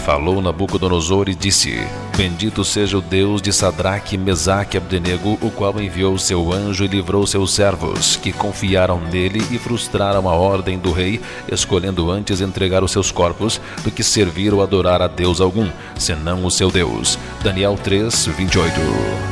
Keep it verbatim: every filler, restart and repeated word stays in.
Falou Nabucodonosor e disse: Bendito seja o Deus de Sadraque, Mesaque e Abdenego, o qual enviou seu anjo e livrou seus servos, que confiaram nele e frustraram a ordem do rei, escolhendo antes entregar os seus corpos do que servir ou adorar a Deus algum, senão o seu Deus. Daniel três, vinte e oito.